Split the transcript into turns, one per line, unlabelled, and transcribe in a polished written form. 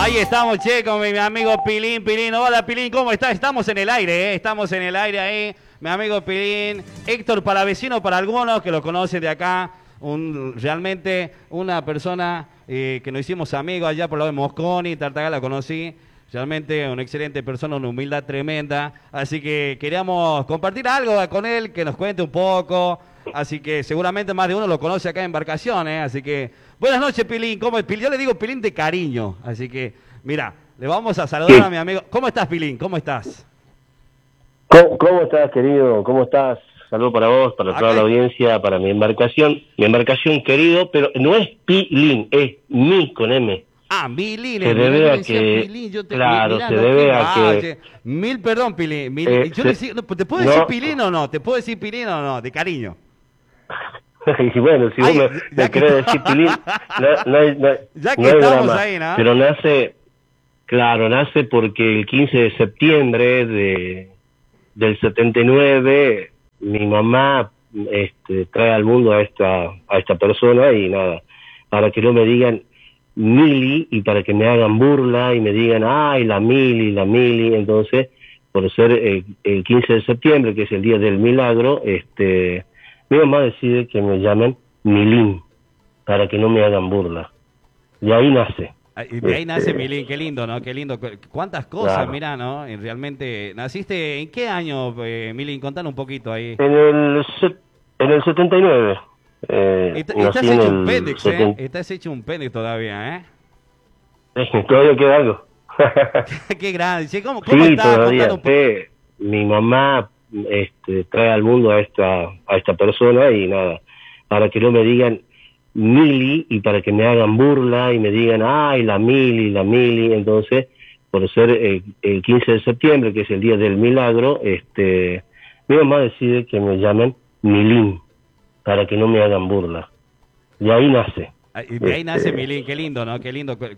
Ahí estamos, che, con mi amigo Pilín. Pilín, hola Pilín, ¿cómo estás? Estamos en el aire, ¿eh? Estamos en el aire ahí. Mi amigo Pilín. Héctor Palavecino para algunos que lo conocen de acá. Realmente una persona que nos hicimos amigos allá por lo de Mosconi, Tartagal la conocí. Realmente una excelente persona, una humildad tremenda. Así que queríamos compartir algo con él, que nos cuente un poco. Así que seguramente más de uno lo conoce acá en Embarcaciones. Así que buenas noches, Pilín. ¿Cómo es? Yo le digo Pilín de cariño. Así que, mira, le vamos a saludar a mi amigo. ¿Cómo estás, Pilín? ¿Cómo estás?
¿Cómo estás, querido? ¿Cómo estás? Saludos para vos, para toda la audiencia, para mi embarcación querido, pero no es Pilín, es Mi con M.
Ah, Milín,
se debe a que,
Pilín,
claro,
mirá,
se
no,
debe a
va,
que...
che. Mil perdón, Pilín. Yo no, ¿te puedo
no,
decir Pilín o no? ¿Te puedo decir Pilín o no? De cariño.
Y bueno, si
Ay,
vos me querés decir Pilín,
ya que
no hay
estamos
drama.
ahí, ¿no?
Pero nace porque el 15 de septiembre del 79 mi mamá trae al mundo a esta persona y nada, para que no me digan Mili y para que me hagan burla y me digan, ay, la Mili, entonces, por ser el 15 de septiembre, que es el día del milagro, mi mamá decide que me llamen Milín, para que no me hagan burla. De ahí nace.
De ahí nace Milín, qué lindo, ¿no? Qué lindo. Cuántas cosas,
Claro.
mirá, ¿no? Y realmente, ¿naciste en qué año, Milín? Contanos un poquito ahí.
En el 79.
Estás hecho un péndex, ¿eh? Estás hecho un péndex todavía, ¿eh?
Todavía queda algo.
Qué grande. Che, ¿cómo
Sí,
estás?
todavía. Mi mamá trae al mundo a esta persona y nada, para que no me digan Mili y para que me hagan burla y me digan, ay, la Mili, entonces, por ser el 15 de septiembre, que es el día del milagro, mi mamá decide que me llamen Milín, para que no me hagan burla. De ahí nace.
De ahí nace Milín, qué lindo, ¿no? Qué lindo.